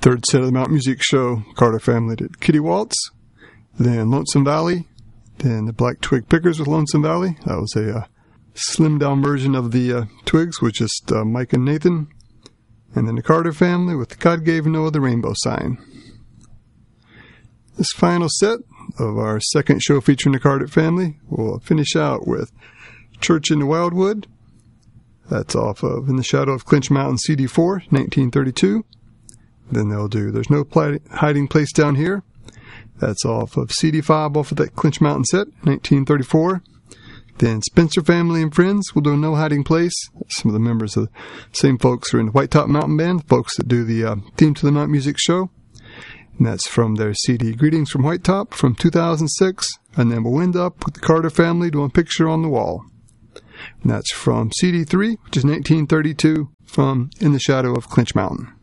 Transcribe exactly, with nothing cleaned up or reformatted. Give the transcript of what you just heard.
Third set of the Mountain Music Show, Carter Family did Kitty Waltz, then Lonesome Valley, then the Black Twig Pickers with Lonesome Valley. That was a uh, slimmed down version of the uh, Twigs with just uh, Mike and Nathan. And then the Carter Family with God Gave Noah the Rainbow Sign. This final set of our second show featuring the Carter Family will finish out with Church in the Wildwood. That's off of In the Shadow of Clinch Mountain C D four, nineteen thirty-two. Then they'll do There's No Pl- Hiding Place Down Here. That's off of C D five, off of that Clinch Mountain set, nineteen thirty-four. Then Spencer Family and Friends will do No Hiding Place. Some of the members of the same folks are in the White Top Mountain Band, the folks that do the uh, theme to the Mountain Music Show. And that's from their C D Greetings from White Top from two thousand six. And then we'll end up with the Carter Family doing Picture on the Wall. And that's from C D three, which is nineteen thirty-two, from In the Shadow of Clinch Mountain.